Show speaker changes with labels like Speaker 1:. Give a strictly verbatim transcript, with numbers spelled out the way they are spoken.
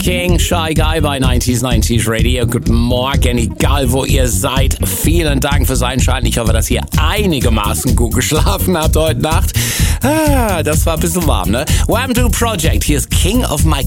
Speaker 1: King, Shy Guy bei neunzig neunzig Radio. Guten Morgen, egal wo ihr seid. Vielen Dank fürs Einschalten. Ich hoffe, dass ihr einigermaßen gut geschlafen habt heute Nacht. Ah, das war ein bisschen warm, ne? Wham Do Project, hier ist King of My